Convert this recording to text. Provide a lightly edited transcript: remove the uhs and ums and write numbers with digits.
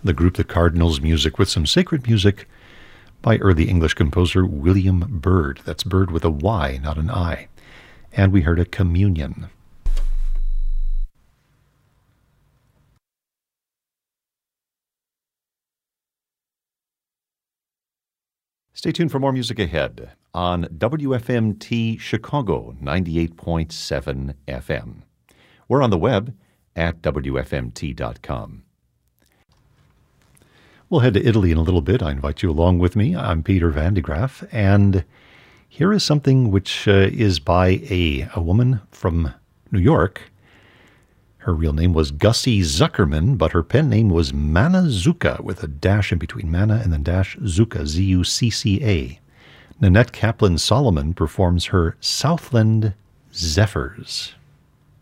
the group The Cardinals Music with some sacred music by early English composer William Byrd. That's Byrd with a Y, not an I. And we heard a Communion. Stay tuned for more music ahead on WFMT Chicago 98.7 FM. We're on the web at WFMT.com. We'll head to Italy in a little bit. I invite you along with me. I'm Peter Van de Graaf, and here is something which is by a woman from New York. Her real name was Gussie Zuckerman, but her pen name was Manna Zucca, with a dash in between Manna and then dash Zucca, Z-U-C-C-A. Nanette Kaplan Solomon performs her Southland Zephyrs.